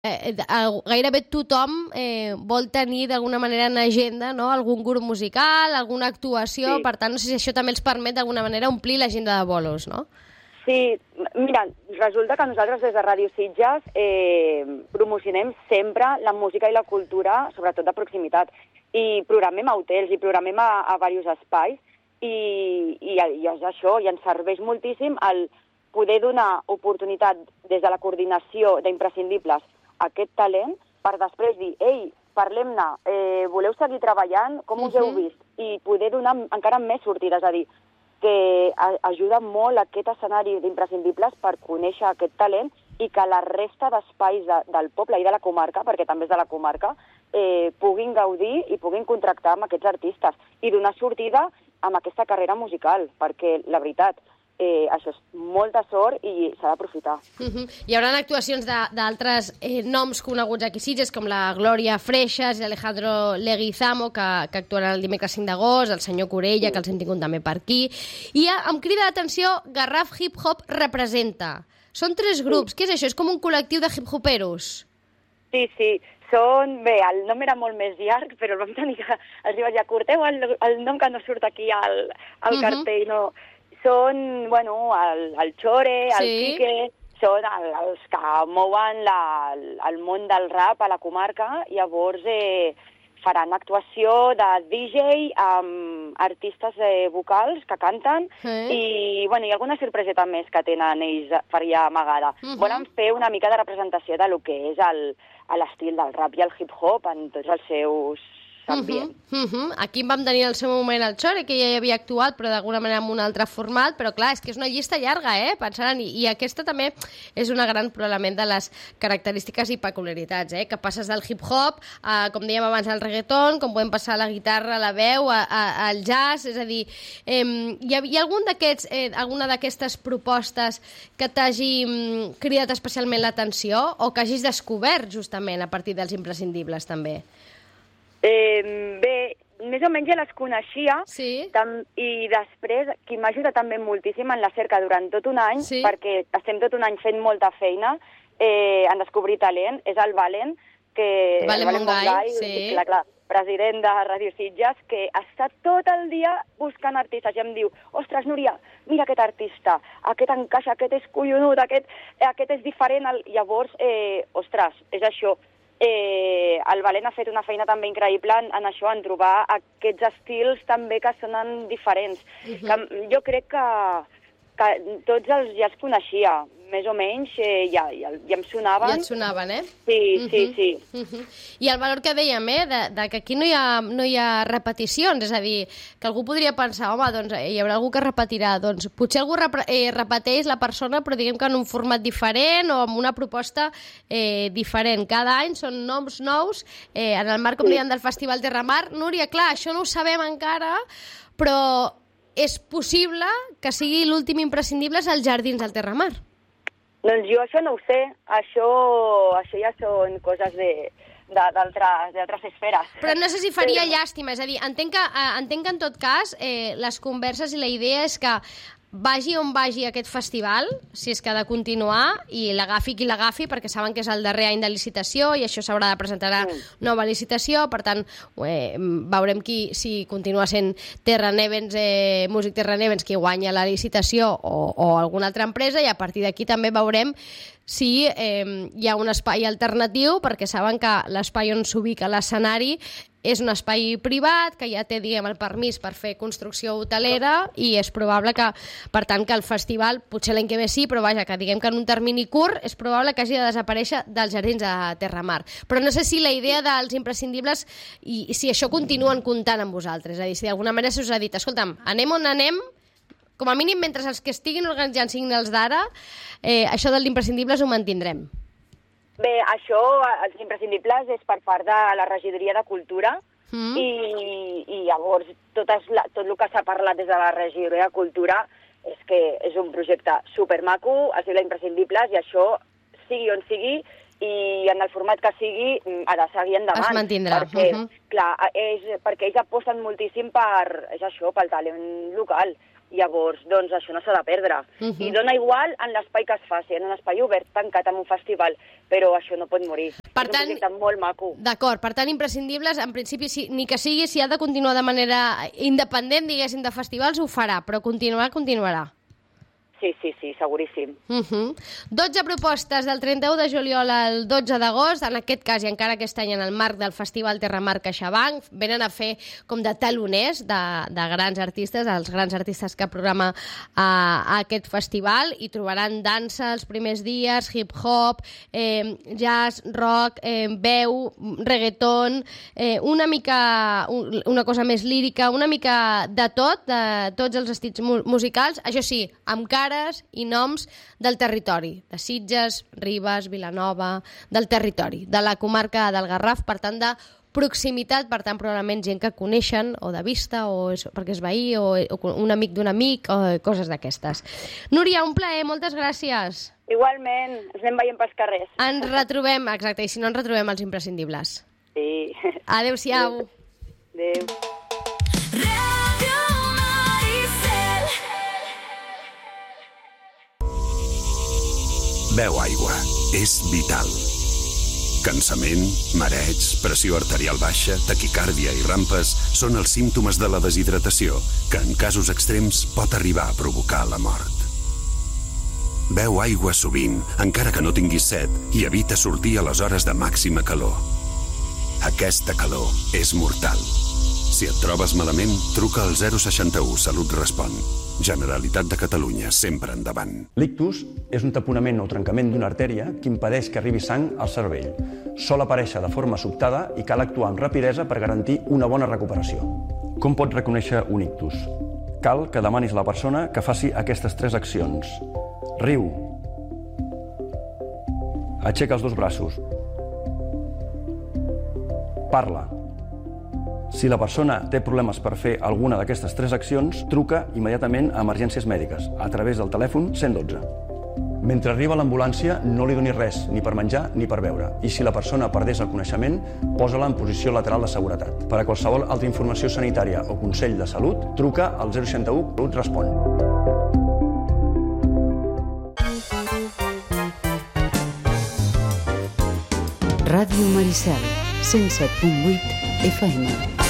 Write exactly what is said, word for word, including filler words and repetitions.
eh, gairebé tothom eh, vol tenir d'alguna manera en agenda, no?, algun grup musical, alguna actuació, sí. Per tant, no sé si això també els permet d'alguna manera omplir l'agenda de bolos, no? Sí, mira, resulta que nosaltres des de Ràdio Sitges eh, promocionem sempre la música i la cultura, sobretot de proximitat, i programem a hotels i programem a, a diversos espais, i, i, i és això, i ens serveix moltíssim el poder donar oportunitat des de la coordinació d'imprescindibles a aquest talent per després dir, ei, parlem-ne, eh, voleu seguir treballant, com us uh-huh. heu vist? I poder donar encara més sortides, és a dir, que ajuda molt aquest escenari d'imprescindibles per conèixer aquest talent i que la resta d'espais de, del poble i de la comarca, perquè també és de la comarca, eh, puguin gaudir i puguin contractar amb aquests artistes i donar sortida amb aquesta carrera musical, perquè la veritat, eh, això és molta sort i s'ha d'aprofitar. Uh-huh. Hi haurà actuacions d'altres eh, noms coneguts aquí a Sitges, com la Glòria Freixas i Alejandro Leguizamo, que, que actuaran el dimecres cinc d'agost, el senyor Corella, sí. Que els hem tingut també per aquí. I em crida l'atenció, Garraf Hip Hop representa. Són tres grups. Sí. Què és això? És com un col·lectiu de hip-hoperos. Sí, sí. Són... Bé, el nom era molt més llarg, però el vam tenir que... Els diuen, ja corteu el, el nom que no surt aquí al, al uh-huh. cartell, no... Són, bueno, el, el Chore, el sí. Quique, són el, els que mouen la, el món del rap a la comarca, i llavors eh, faran actuació de D J amb artistes eh, vocals que canten, sí. i, bueno, hi ha alguna sorpreseta més que tenen ells per allà amagada. Uh-huh. Volen fer una mica de representació de lo que és l'estil del rap i el hip-hop en tots els seus... Uh-huh, uh-huh. Aquí vam tenir al seu moment el Chore, que ja hi havia actuat, però d'alguna manera en un altre format, però clar, és que és una llista llarga, eh? Pensaran, i, i aquesta també és un gran element de les característiques i peculiaritats, eh? Que passes del hip-hop, a, com dèiem abans, al reggaeton, com podem passar a la guitarra, a la veu, a, a, al jazz, és a dir, eh, hi, ha, hi ha algun d'aquests, eh, alguna d'aquestes propostes que t'hagi mm, cridat especialment l'atenció o que hagis descobert justament a partir dels imprescindibles també? Eh, bé, més o menys ja les coneixia, sí. tam, i després, qui m'ha ajudat també moltíssim en la cerca durant tot un any, sí. perquè estem tot un any fent molta feina eh, en descobrir talent, és el Valen, que... Valen, Valen Mongai, sí. Clar, clar, president de Ràdio Sitges, que està tot el dia buscant artistes i em diu, ostres, Núria, mira aquest artista, aquest encaixa, aquest és collonut, aquest, aquest és diferent. El... Llavors, eh, ostres, és això. Eh, el Valen ha fet una feina també increïble en, en això, en trobar aquests estils també que sonen diferents. Uh-huh. Que jo crec que, que tots els ja els coneixia, més o menys, eh, ja, ja, ja em sonaven. Ja et sonaven, eh? Sí, uh-huh. sí, sí. Uh-huh. I el valor que dèiem, eh, de, de que aquí no hi, ha, no hi ha repeticions, és a dir, que algú podria pensar, home, doncs hi haurà algú que repetirà, doncs potser algú rep eh, repeteix la persona, però diguem que en un format diferent o amb una proposta eh, diferent. Cada any són noms nous, eh, en el marc, com sí. dèiem, del Festival Terramar. Núria, clar, això no ho sabem encara, però és possible que sigui l'últim imprescindible als Jardins del Terramar. Doncs jo això no ho sé, això, això ja són coses de, d'altres esferes. Però no sé si faria Però... llàstima, és a dir, entenc que, eh, entenc que en tot cas eh, les converses i la idea és que vagi on vagi aquest festival, si és que ha de continuar, i l'agafi qui l'agafi, perquè saben que és el darrer any de licitació i això s'haurà de presentar a nova licitació, per tant, eh, veurem qui, si continua sent Terra Nevens, eh, Músic Terra Nevens, qui guanya la licitació o, o alguna altra empresa, i a partir d'aquí també veurem si eh, hi ha un espai alternatiu, perquè saben que l'espai on s'ubica l'escenari és un espai privat, que ja té, diguem, el permís per fer construcció hotelera, i és probable que, per tant, que el festival, potser l'any que ve sí, però vaja, que diguem que en un termini curt és probable que hagi de desaparèixer dels Jardins de Terramar. Però no sé si la idea dels imprescindibles, i, i si això continuen comptant amb vosaltres, és a dir, si d'alguna manera se us ha dit, escolta'm, anem on anem, com a mínim mentre els que estiguin organitzant siguin els d'ara, eh, això de l'imprescindibles ho mantindrem. Bé, això, els imprescindibles, és per part de la Regidoria de Cultura, mm. i, i llavors tot, es, tot el que s'ha parlat des de la Regidoria de Cultura és que és un projecte supermaco, ha sigut imprescindibles, i això, sigui on sigui, i en el format que sigui, ha de seguir endavant. Es mantindrà. Perquè, uh-huh. clar, és, perquè ells aposten moltíssim per, és això, pel talent local. Llavors, doncs, això no s'ha de perdre. Uh-huh. I dona igual en l'espai que es faci, en un espai obert, tancat en un festival, però això no pot morir. Per és tant, un projecte molt maco. D'acord, per tant, imprescindibles, en principi, si, ni que sigui, si ha de continuar de manera independent, diguéssim, de festivals, ho farà, però continuar, continuarà. Sí, sí, sí, seguríssim. Uh-huh. dotze propostes del trenta-u de juliol al dotze d'agost, en aquest cas, i encara aquest any en el marc del Festival Terramar CaixaBank, venen a fer com de taloners de, de grans artistes, els grans artistes que programa a, a aquest festival, i trobaran dansa els primers dies, hip-hop, eh, jazz, rock, eh, veu, reggaeton, eh, una mica, un, una cosa més lírica, una mica de tot, de tots els estils mu musicals, això sí, amb cara i noms del territori, de Sitges, Ribes, Vilanova, del territori, de la comarca del Garraf, per tant, de proximitat, per tant, probablement gent que coneixen, o de vista, o és, perquè és veí, o, o un amic d'un amic, o coses d'aquestes. Núria, un plaer, moltes gràcies. Igualment, ens anem veient pels carrers. Ens retrobem, exacte, i si no ens retrobem els imprescindibles. Sí. Adéu-siau. Adéu. Beu aigua. És vital. Cansament, mareig, pressió arterial baixa, taquicàrdia i rampes són els símptomes de la deshidratació, que en casos extrems pot arribar a provocar la mort. Beu aigua sovint, encara que no tinguis set, i evita sortir a les hores de màxima calor. Aquesta calor és mortal. Si et trobes malament, truca al zero seixanta-u Salut Respon. Generalitat de Catalunya, sempre endavant. L'ictus és un taponament o trencament d'una artèria que impedeix que arribi sang al cervell. Sol aparèixer de forma sobtada i cal actuar amb rapidesa per garantir una bona recuperació. Com pots reconèixer un ictus? Cal que demanis a la persona que faci aquestes tres accions. Riu. Aixeca els dos braços. Parla. Si la persona té problemes per fer alguna d'aquestes tres accions, truca immediatament a emergències mèdiques, a través del telèfon cent dotze. Mentre arriba l'ambulància, no li donis res, ni per menjar ni per beure. I si la persona perdés el coneixement, posa-la en posició lateral de seguretat. Per a qualsevol altra informació sanitària o consell de salut, truca al zero seixanta-u Salut Respon. Ràdio Maricel, cent set punt vuit F M.